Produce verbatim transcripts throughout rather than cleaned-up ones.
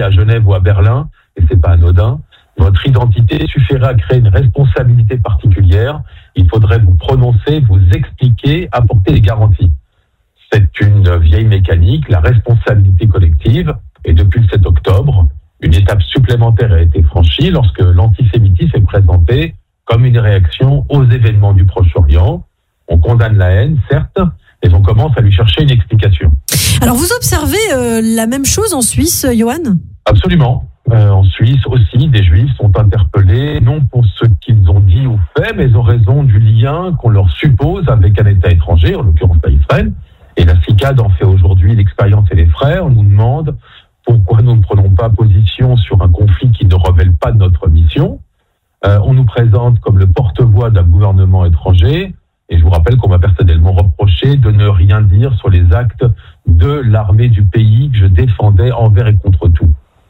Paris, à Genève ou à Berlin, et c'est pas anodin, votre identité suffirait à créer une responsabilité particulière. Il faudrait vous prononcer, vous expliquer, apporter des garanties. C'est une vieille mécanique, la responsabilité collective, et depuis le sept octobre, une étape supplémentaire a été franchie lorsque l'antisémitisme est présenté comme une réaction aux événements du Proche-Orient. On condamne la haine, certes, mais on commence à lui chercher une explication. Alors vous observez euh, la même chose en Suisse, Johan ? Absolument. Euh, en Suisse aussi, des Juifs sont interpellés, non pour ce qu'ils ont dit ou fait, mais en raison du lien qu'on leur suppose avec un État étranger, en l'occurrence Israël. Et la CICAD en fait aujourd'hui l'expérience et les frais. On nous demande pourquoi nous ne prenons pas position sur un conflit qui ne relève pas de notre mission. Euh, on nous présente comme le porte-voix d'un gouvernement étranger. Et je vous rappelle qu'on m'a personnellement reproché de ne rien dire sur les actes de l'armée du pays que je défendais envers et contre tout.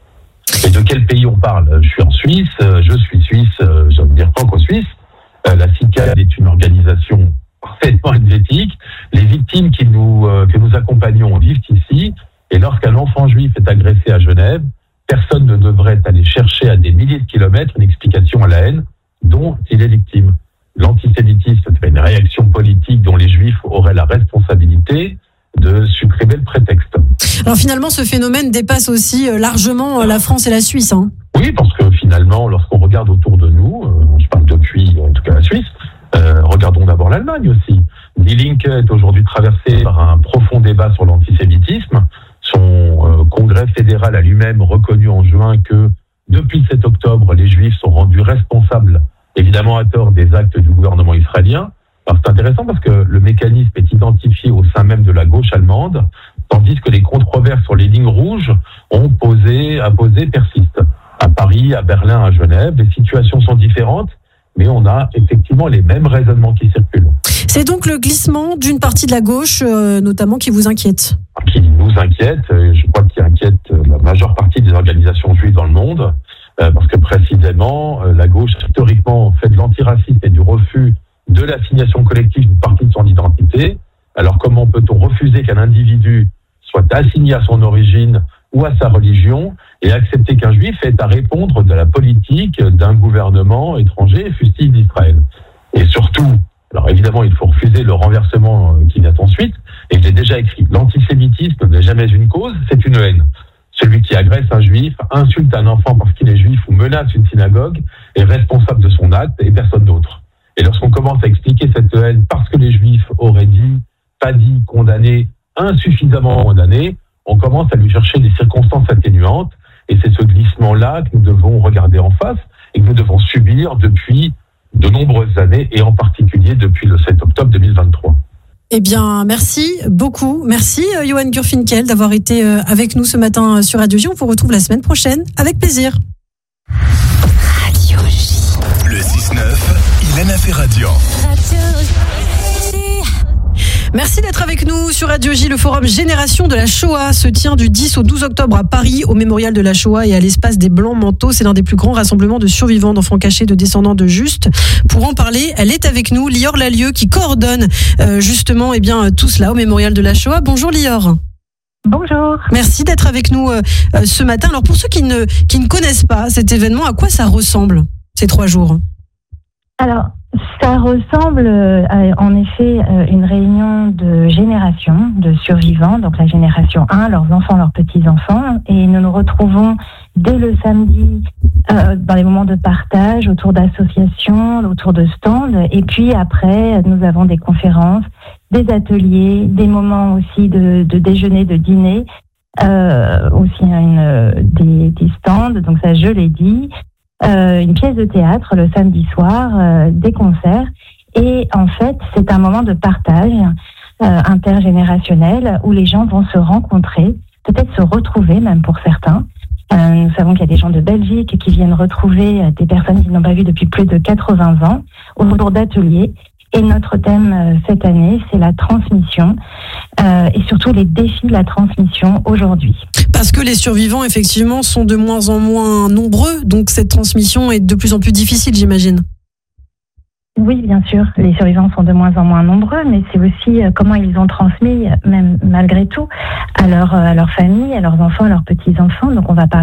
Et de quel pays on parle ? Je suis en Suisse, je suis suisse, je veux dire franco-suisse. La CICAD est une organisation parfaitement helvétique. Les victimes qui nous, que nous accompagnons vivent ici. Et lorsqu'un enfant juif est agressé à Genève, personne ne devrait aller chercher à des milliers de kilomètres une explication à la haine dont il est victime. L'antisémitisme, c'est une réaction politique dont les Juifs auraient la responsabilité de supprimer le prétexte. Alors finalement, ce phénomène dépasse aussi largement la France et la Suisse. Hein. Oui, parce que finalement, lorsqu'on regarde autour de nous, euh, je parle depuis en tout cas la Suisse, euh, regardons d'abord l'Allemagne aussi. Die Linke est aujourd'hui traversée par un profond débat sur l'antisémitisme. Son euh, congrès fédéral a lui-même reconnu en juin que depuis le sept octobre, les Juifs sont rendus responsables, évidemment à tort, des actes du gouvernement israélien. Alors c'est intéressant parce que le mécanisme est identifié au sein même de la gauche allemande, tandis que les controverses sur les lignes rouges ont posé, à poser persistent. À Paris, à Berlin, à Genève, les situations sont différentes, mais on a effectivement les mêmes raisonnements qui circulent. C'est donc le glissement d'une partie de la gauche, euh, notamment, qui vous inquiète ? Qui nous inquiète, je crois qu'il inquiète la majeure partie des organisations juives dans le monde, euh, parce que précisément, la gauche, historiquement, fait de l'antiracisme et du refus de l'assignation collective d'une partie de son identité. Alors comment peut-on refuser qu'un individu soit assigné à son origine ou à sa religion et accepter qu'un juif ait à répondre de la politique d'un gouvernement étranger, fût-il d'Israël ? Et surtout, alors évidemment, il faut refuser le renversement qui vient ensuite, et je l'ai déjà écrit, l'antisémitisme n'est jamais une cause, c'est une haine. Celui qui agresse un juif, insulte un enfant parce qu'il est juif ou menace une synagogue est responsable de son acte et personne d'autre. Et lorsqu'on commence à expliquer cette haine parce que les Juifs auraient dit, pas dit, condamné, insuffisamment condamné, on commence à lui chercher des circonstances atténuantes. Et c'est ce glissement-là que nous devons regarder en face et que nous devons subir depuis de nombreuses années et en particulier depuis le sept octobre deux mille vingt-trois. Eh bien, merci beaucoup. Merci, Johan Gurfinkel, d'avoir été avec nous ce matin sur Radio J. On vous retrouve la semaine prochaine avec plaisir. Radio J. Le six neuf, Ilana Ferradian. Merci d'être avec nous sur Radio J. Le forum Génération de la Shoah se tient du dix au douze octobre à Paris, au mémorial de la Shoah et à l'espace des Blancs Manteaux. C'est l'un des plus grands rassemblements de survivants, d'enfants cachés, de descendants de Justes. Pour en parler, elle est avec nous, Lior Lalieu, qui coordonne euh, justement eh bien, tout cela au mémorial de la Shoah. Bonjour Lior. Bonjour. Merci d'être avec nous euh, ce matin. Alors pour ceux qui ne, qui ne connaissent pas cet événement, à quoi ça ressemble ces trois jours ? Alors, ça ressemble à, en effet, une réunion de générations de survivants, donc la génération un, leurs enfants, leurs petits-enfants, et nous nous retrouvons dès le samedi euh, dans les moments de partage, autour d'associations, autour de stands, et puis après, nous avons des conférences, des ateliers, des moments aussi de, de déjeuner, de dîner, euh, aussi une, des, des stands, donc ça je l'ai dit. Euh, une pièce de théâtre le samedi soir, euh, des concerts. Et en fait, c'est un moment de partage euh, intergénérationnel où les gens vont se rencontrer, peut-être se retrouver même pour certains. Euh, nous savons qu'il y a des gens de Belgique qui viennent retrouver des personnes qu'ils n'ont pas vues depuis plus de quatre-vingts ans autour d'ateliers. Et notre thème euh, cette année, c'est la transmission euh, et surtout les défis de la transmission aujourd'hui. Parce que les survivants, effectivement, sont de moins en moins nombreux, donc cette transmission est de plus en plus difficile, j'imagine. Oui, bien sûr, les survivants sont de moins en moins nombreux, mais c'est aussi euh, comment ils ont transmis, même malgré tout, à leur, à leur famille, à leurs enfants, à leurs petits-enfants. Donc on va parler